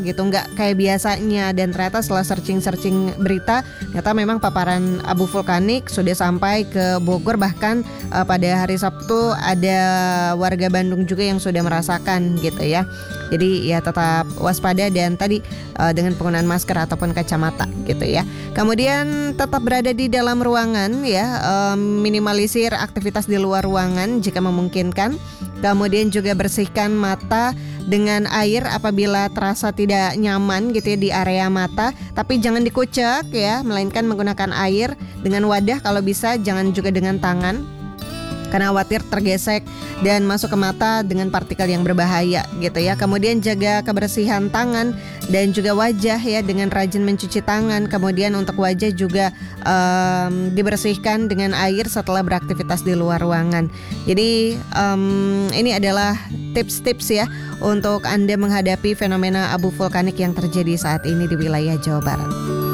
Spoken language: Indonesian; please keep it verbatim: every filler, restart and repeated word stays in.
gitu, nggak kayak biasanya. Dan ternyata setelah searching-searching berita, ternyata memang paparan abu vulkanik sudah sampai ke Bogor. Bahkan uh, pada hari Sabtu ada warga Bandung juga yang sudah merasakan gitu ya. Jadi ya tetap waspada dan tadi uh, dengan penggunaan masker ataupun kacamata gitu ya. Kemudian tetap berada di dalam ruangan ya, um, minimalisir aktivitas di luar ruangan jika memungkinkan. Kemudian juga bersihkan mata dengan air apabila terasa tidak nyaman gitu ya di area mata, tapi jangan dikucek ya, melainkan menggunakan air dengan wadah kalau bisa, jangan juga dengan tangan, karena khawatir tergesek dan masuk ke mata dengan partikel yang berbahaya gitu ya. Kemudian jaga kebersihan tangan dan juga wajah ya dengan rajin mencuci tangan. Kemudian untuk wajah juga um, dibersihkan dengan air setelah beraktivitas di luar ruangan. Jadi um, ini adalah tips-tips ya untuk Anda menghadapi fenomena abu vulkanik yang terjadi saat ini di wilayah Jawa Barat.